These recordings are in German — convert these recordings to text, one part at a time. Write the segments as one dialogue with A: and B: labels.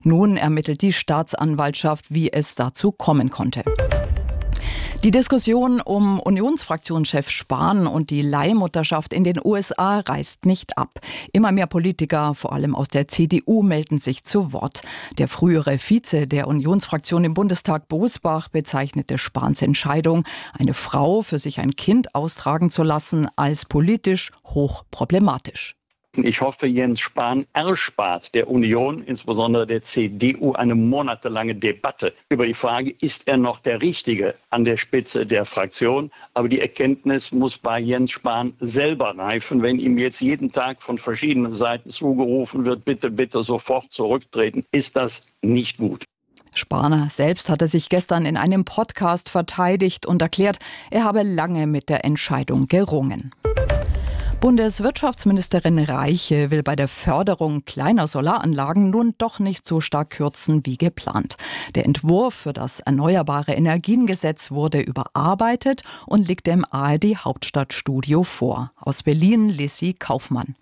A: Nun ermittelt die Staatsanwaltschaft, wie es dazu kommen konnte. Die Diskussion um Unionsfraktionschef Spahn und die Leihmutterschaft in den USA reißt nicht ab. Immer mehr Politiker, vor allem aus der CDU, melden sich zu Wort. Der frühere Vize der Unionsfraktion im Bundestag, Bosbach, bezeichnete Spahns Entscheidung, eine Frau für sich ein Kind austragen zu lassen, als politisch hochproblematisch.
B: Ich hoffe, Jens Spahn erspart der Union, insbesondere der CDU, eine monatelange Debatte über die Frage, ist er noch der Richtige an der Spitze der Fraktion? Aber die Erkenntnis muss bei Jens Spahn selber reifen. Wenn ihm jetzt jeden Tag von verschiedenen Seiten zugerufen wird, bitte, bitte sofort zurücktreten, ist das nicht gut.
A: Spahn selbst hatte sich gestern in einem Podcast verteidigt und erklärt, er habe lange mit der Entscheidung gerungen. Bundeswirtschaftsministerin Reiche will bei der Förderung kleiner Solaranlagen nun doch nicht so stark kürzen wie geplant. Der Entwurf für das Erneuerbare Energiengesetz wurde überarbeitet und liegt dem ARD Hauptstadtstudio vor. Aus Berlin, Lissi Kaufmann.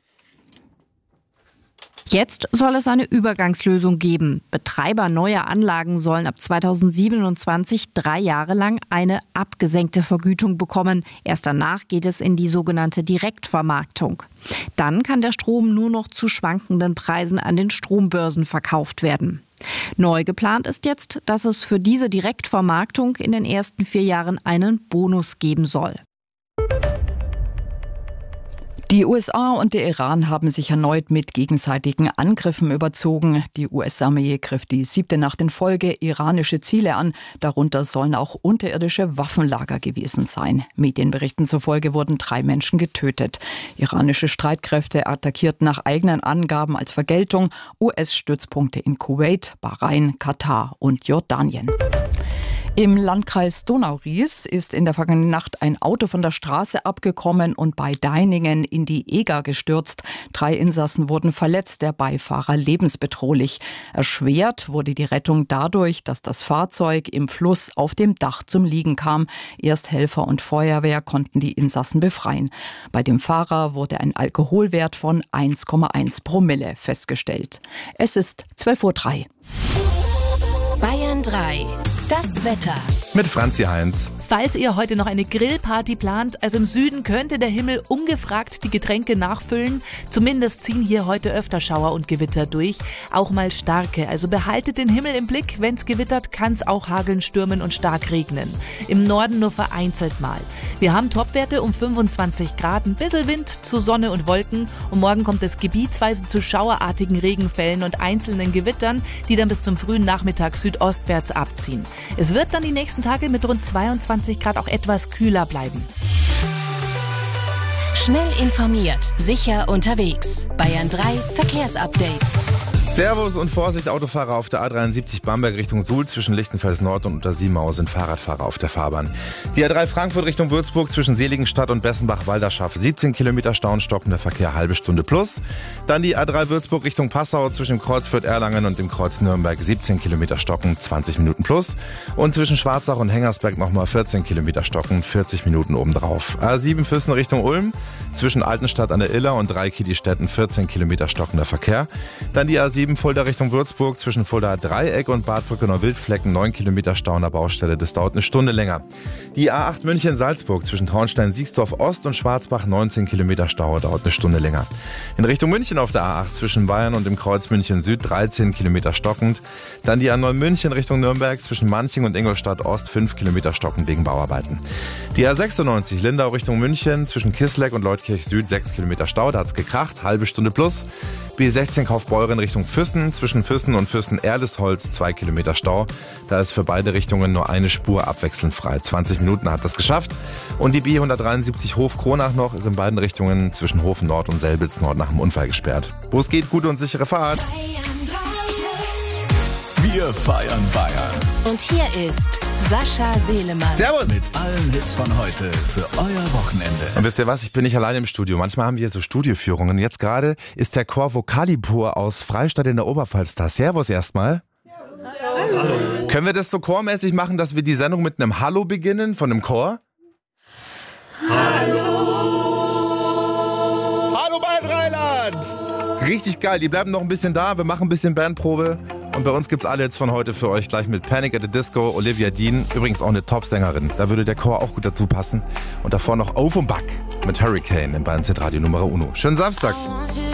C: Jetzt soll es eine Übergangslösung geben. Betreiber neuer Anlagen sollen ab 2027 3 Jahre lang eine abgesenkte Vergütung bekommen. Erst danach geht es in die sogenannte Direktvermarktung. Dann kann der Strom nur noch zu schwankenden Preisen an den Strombörsen verkauft werden. Neu geplant ist jetzt, dass es für diese Direktvermarktung in den ersten 4 Jahren einen Bonus geben soll.
A: Die USA und der Iran haben sich erneut mit gegenseitigen Angriffen überzogen. Die US-Armee griff die 7. Nacht in Folge iranische Ziele an. Darunter sollen auch unterirdische Waffenlager gewesen sein. Medienberichten zufolge wurden 3 Menschen getötet. Iranische Streitkräfte attackierten nach eigenen Angaben als Vergeltung US-Stützpunkte in Kuwait, Bahrain, Katar und Jordanien. Im Landkreis Donau-Ries ist in der vergangenen Nacht ein Auto von der Straße abgekommen und bei Deiningen in die Eger gestürzt. 3 Insassen wurden verletzt, der Beifahrer lebensbedrohlich. Erschwert wurde die Rettung dadurch, dass das Fahrzeug im Fluss auf dem Dach zum Liegen kam. Erst Helfer und Feuerwehr konnten die Insassen befreien. Bei dem Fahrer wurde ein Alkoholwert von 1,1 Promille festgestellt. Es ist 12:03 Uhr.
D: Bayern 3. Das Wetter.
E: Mit Franzi Heinz.
F: Falls ihr heute noch eine Grillparty plant, also im Süden könnte der Himmel ungefragt die Getränke nachfüllen. Zumindest ziehen hier heute öfter Schauer und Gewitter durch, auch mal starke. Also behaltet den Himmel im Blick, wenn's gewittert, kann's auch hageln, stürmen und stark regnen. Im Norden nur vereinzelt mal. Wir haben Topwerte um 25 Grad, ein bisschen Wind zu Sonne und Wolken und morgen kommt es gebietsweise zu schauerartigen Regenfällen und einzelnen Gewittern, die dann bis zum frühen Nachmittag südostwärts abziehen. Es wird dann die nächsten Tage mit rund 22 Grad auch etwas kühler bleiben.
D: Schnell informiert, sicher unterwegs. Bayern 3 Verkehrsupdate.
E: Servus und Vorsicht, Autofahrer auf der A73 Bamberg Richtung Suhl zwischen Lichtenfels Nord und Untersiemau sind Fahrradfahrer auf der Fahrbahn. Die A3 Frankfurt Richtung Würzburg zwischen Seligenstadt und Bessenbach-Walderschaff 17 Kilometer Stau, stockender Verkehr, halbe Stunde plus. Dann die A3 Würzburg Richtung Passau zwischen dem Kreuz Fürth-Erlangen und dem Kreuz Nürnberg 17 Kilometer stocken, 20 Minuten plus. Und zwischen Schwarzach und Hengersberg nochmal 14 Kilometer stocken, 40 Minuten obendrauf. A7 Füssen Richtung Ulm zwischen Altenstadt an der Iller und Dreikiedi-Städten 14 Kilometer stockender Verkehr. Dann die A7 Fulda Richtung Würzburg zwischen Fulda Dreieck und Bad Brückenau-Wildflecken 9 Kilometer Stau an der Baustelle. Das dauert eine Stunde länger. Die A8 München-Salzburg zwischen Traunstein-Siegsdorf Ost und Schwarzbach 19 Kilometer Stau, dauert eine Stunde länger. In Richtung München auf der A8 zwischen Bayern und dem Kreuz München Süd 13 Kilometer stockend. Dann die A9 München Richtung Nürnberg zwischen Manching und Ingolstadt Ost 5 Kilometer stockend wegen Bauarbeiten. Die A96 Lindau Richtung München zwischen Kissleck und Leutkirch Süd 6 Kilometer Stau, da hat's gekracht, halbe Stunde plus. B16 Kaufbeuren Richtung Füssen zwischen Füssen und Füssen-Erlesholz 2 Kilometer Stau. Da ist für beide Richtungen nur eine Spur abwechselnd frei. 20 Minuten hat das geschafft. Und die B173 Hof-Kronach noch ist in beiden Richtungen zwischen Hofen Nord und Selbitz Nord nach dem Unfall gesperrt. Wo es geht, gute und sichere Fahrt.
G: Wir feiern Bayern.
D: Und hier ist Sascha Selemann.
E: Servus!
G: Mit allen Hits von heute für euer Wochenende.
E: Und wisst ihr was, ich bin nicht alleine im Studio. Manchmal haben wir so Studioführungen. Jetzt gerade ist der Chor Vocalipur aus Freistadt in der Oberpfalz da. Servus erstmal. Hallo. Können wir das so chormäßig machen, dass wir die Sendung mit einem Hallo beginnen von einem Chor? Hallo! Hallo Bayern Rheinland! Richtig geil, die bleiben noch ein bisschen da. Wir machen ein bisschen Bandprobe. Und bei uns gibt's alle Hits von heute für euch. Gleich mit Panic at the Disco, Olivia Dean. Übrigens auch eine Top-Sängerin. Da würde der Chor auch gut dazu passen. Und davor noch Offenbach mit Hurricane im Bayern Z Radio Nummer Uno. Schönen Samstag.